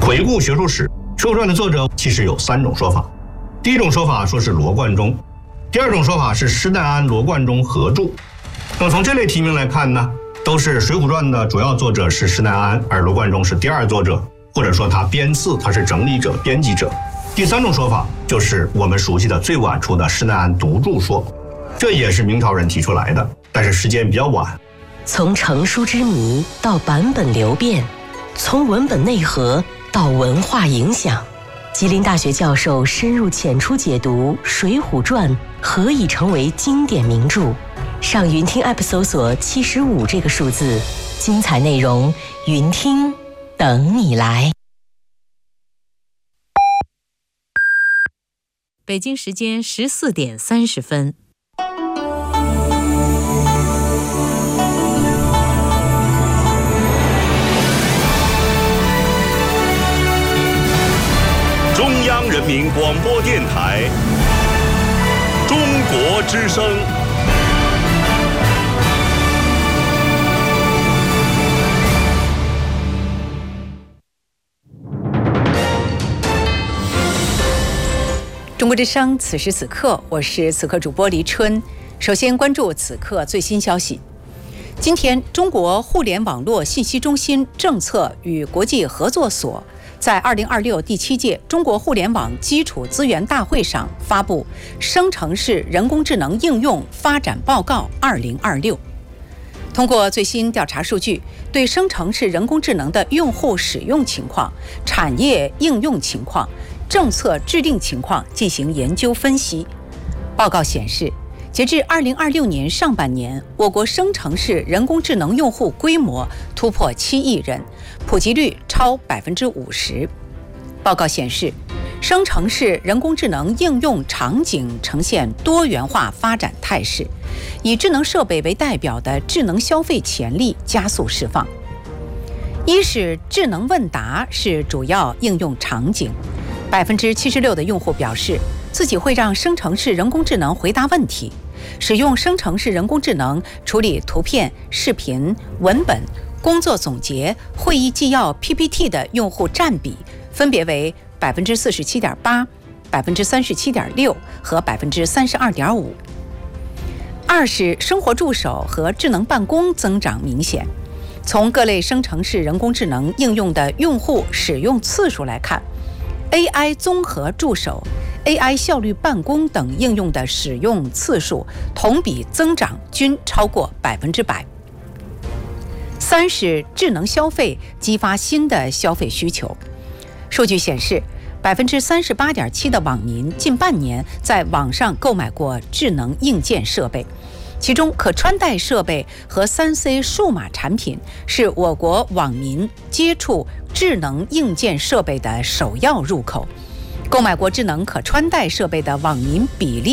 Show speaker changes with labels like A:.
A: 回顾学术史，《水浒传》的作者其实有3种说法。第一种说法说是罗贯中，第二种说法是施耐庵、罗贯中合著。那么从这类题目来看呢，都是《水浒传》的主要作者是施耐庵，而罗贯中是第二作者，或者说他编次，他是整理者、编辑者。第3种说法就是我们熟悉的最晚出的施耐庵独著说，这也是明朝人提出来的，但是时间比较晚。
B: 从成书之谜到版本流变，从文本内核到文化影响，吉林大学教授深入浅出解读《水浒传》何以成为经典名著。上云听 App 搜索75这个数字，精彩内容云听等你来。
C: 北京时间14点30分。
D: 中央人民广播电台中国之声。
E: 中国之声，此时此刻，我是此刻主播黎春。首先关注此刻最新消息。今天，中国互联网络信息中心政策与国际合作所在2026第7届中国互联网基础资源大会上发布《生成式人工智能应用发展报告2026》。通过最新调查数据，对生成式人工智能的用户使用情况、产业应用情况、政策制定情况进行研究分析。报告显示，截至2026年上半年，我国生成式人工智能用户规模突破7亿人，普及率超50%。报告显示，生成式人工智能应用场景呈现多元化发展态势，以智能设备为代表的智能消费潜力加速释放。一是智能问答是主要应用场景，76%的用户表示自己会让生成式人工智能回答问题。使用生成式人工智能处理图片、视频、文本、工作总结、会议纪要 PPT 的用户占比分别为47.8%、37.6%和32.5%。二是生活助手和智能办公增长明显。从各类生成式人工智能应用的用户使用次数来看， AI 综合助手、AI 效率办公等应用的使用次数同比增长均超过100%。三是智能消费激发新的消费需求。数据显示，38.7%的网民近半年在网上购买过智能硬件设备，其中可穿戴设备和3C 数码产品是我国网民接触智能硬件设备的首要入口。购买过智能可穿戴设备的网民比例